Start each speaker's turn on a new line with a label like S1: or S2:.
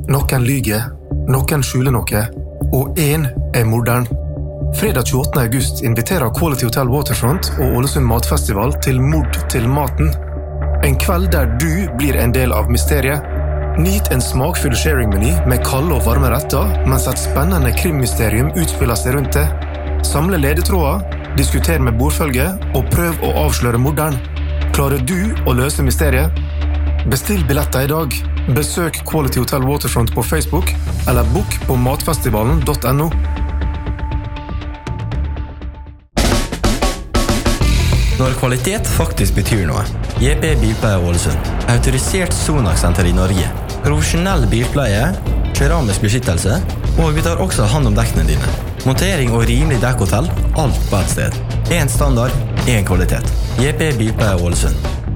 S1: noen lyger, noen skjuler noe, og en morderen. Fredag 28. august inviterer Quality Hotel Waterfront og Ålesund Matfestival til Mord til maten. En kveld der du blir en del av mysteriet. Nyt en smakfull sharing-meny med kalde og varme retter, mens et spennende krimmysterium utspiller seg rundt det. Samle ledetråder, diskuter med bordfølge og prøv å avsløre morderen. Klarer du å løse mysteriet? Bestill billetter i dag. Besøk Quality Hotel Waterfront på Facebook eller book på matfestivalen.no.
S2: Når kvalitet faktisk betyr noe. JP Bilpleie Ålesund. Autorisert Sonax-senter i Norge. Profesjonell bilpleie, keramisk beskyttelse, og vi tar også hand om dekkene dine. Montering og rimelig dekkhotell, alt på et sted. En standard, en kvalitet. JP Bilpleie Ålesund.